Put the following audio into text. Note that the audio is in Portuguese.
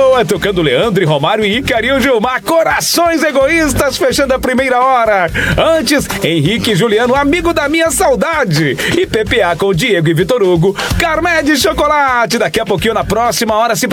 boa, tocando Leandro e Romário e Icarinho Gilmar, Corações Egoístas, fechando a primeira hora. Antes, Henrique e Juliano, Amigo da Minha Saudade. E PPA com Diego e Vitor Hugo, Carmé de Chocolate. Daqui a pouquinho, na próxima hora, se